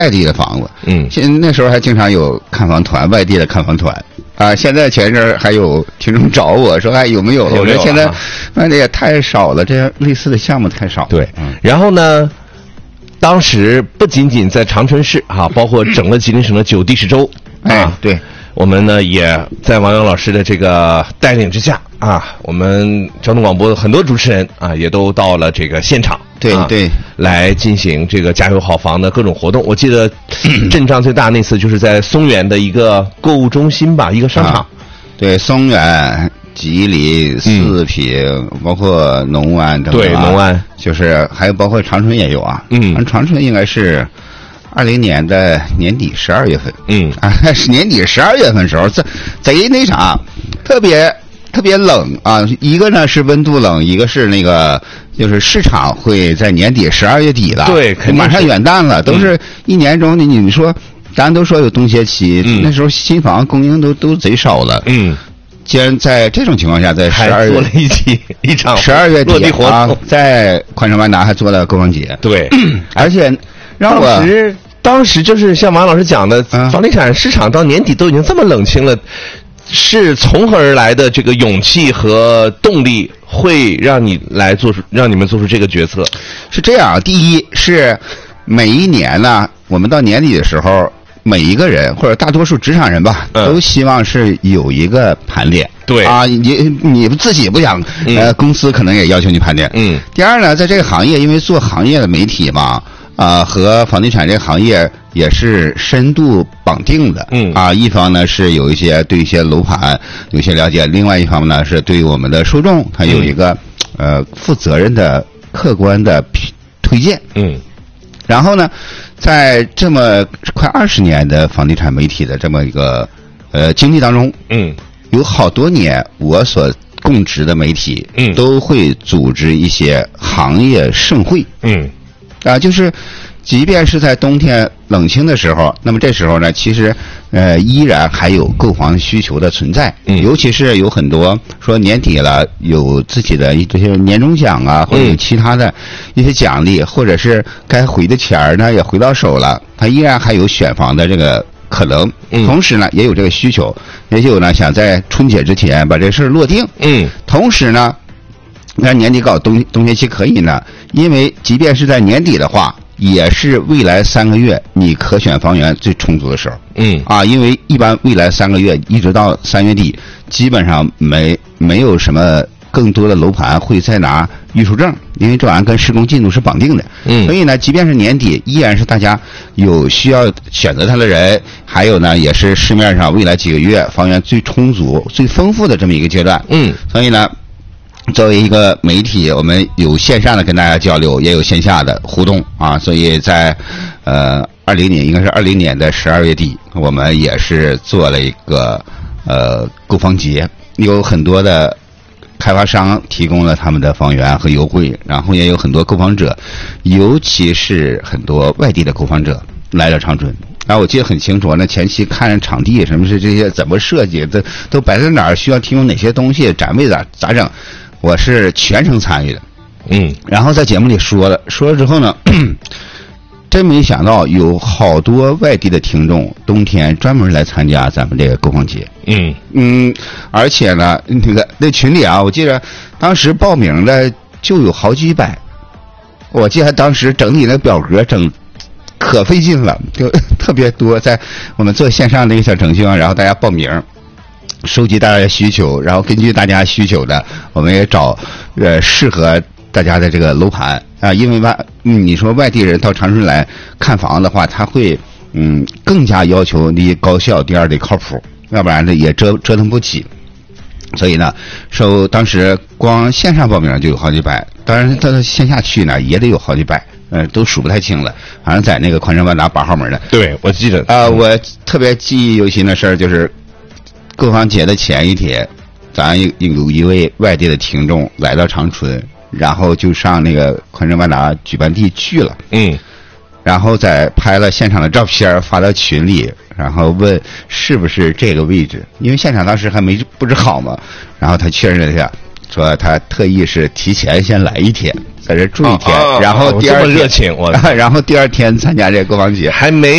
外地的房子。那时候还经常有看房团，外地的看房团。现在前一阵还有听众找我说有没有？我说现在卖的也太少了，这样类似的项目太少了。 对，然后呢，当时不仅仅在长春市包括整个吉林省的9地10州对， 我们呢也在王勇老师的这个带领之下我们交通广播的很多主持人也都到了这个现场。 对， 来进行这个加油好房的各种活动。我记得阵仗最大那次就是在松原的一个购物中心吧，一个商场。 对，松原、吉林、四平，包括农安等等。 对，农安就是还有包括长春也有长春应该是2020年的年底12月份。是年底12月份的时候，贼那啥，特别冷一个呢是温度冷，一个是那个就是市场会在年底12月底了， 对， 马上元旦了，都是一年中的。你说咱都说有冬歇期，那时候新房供应都贼少了。既然在这种情况下，在12月做了一场 12月底落地活动， 在宽城万达还做了购房节。 对， 而且让我当时就是像王老师讲的，房地产市场到年底都已经这么冷清了。是从何而来的这个勇气和动力，会让你们做出这个决策？ 是这样，第一是每一年呢，我们到年底的时候，每一个人或者大多数职场人吧，都希望是有一个盘点。 对你自己不想，公司可能也要求你盘点。第二呢，在这个行业，因为做行业的媒体嘛，和房地产这个行业也是深度绑定的。一方呢是有对一些楼盘有一些了解，另外一方面呢是对我们的受众，它有一个负责任的客观的推荐。然后呢，在这么快20年的房地产媒体的这么一个经历当中，有好多年我所供职的媒体，都会组织一些行业盛会。就是即便是在冬天冷清的时候，那么这时候呢，其实依然还有购房需求的存在。尤其是有很多说年底了有自己的这些年终奖或者有其他的一些奖励，或者是该回的钱呢也回到手了，他依然还有选房的这个可能。同时呢也有这个需求，也有呢想在春节之前把这事落定。同时呢那年底搞冬歇期可以呢，因为即便是在年底的话，也是未来3个月你可选房源最充足的时候。因为一般未来3个月一直到3月底，基本上没有什么更多的楼盘会再拿预售证，因为这玩意儿跟施工进度是绑定的。所以呢，即便是年底，依然是大家有需要选择它的人，还有呢，也是市面上未来几个月房源最充足、最丰富的这么一个阶段。所以呢，作为一个媒体，我们有线上的跟大家交流，也有线下的互动所以在20年应该是20年的12月底，我们也是做了一个购房节，有很多的开发商提供了他们的房源和优惠，然后也有很多购房者，尤其是很多外地的购房者来了长春。我记得很清楚，那前期看场地什么是这些怎么设计，都摆在哪儿，需要提供哪些东西，展位咋整，我是全程参与的。然后在节目里说了之后呢，真没想到有好多外地的听众冬天专门来参加咱们这个购房节。而且呢，那群里我记得当时报名的就有好几百，我记得当时整理那表格整可费劲了，就特别多。在我们做线上的一个小程序然后大家报名，收集大家的需求，然后根据大家需求的，我们也找适合大家的这个楼盘因为你说外地人到长春来看房的话，他会更加要求第一高效，第二得靠谱，要不然呢也折腾不起。所以呢，当时光线上报名就有好几百，当然到线下去呢也得有好几百。都数不太清了，好像在那个宽城万达8号门的。 对，我记得。 我特别记忆犹新的事儿就是，购房节的前一天，咱有一位外地的听众来到长春，然后就上那个宽城万达举办地去了。然后再拍了现场的照片发到群里，然后问是不是这个位置，因为现场当时还没布置好嘛，然后他确认了一下。说他特意是提前先来一天，在这住一天，然后第二天这么热情， 然后第2天参加这个购房节， 还没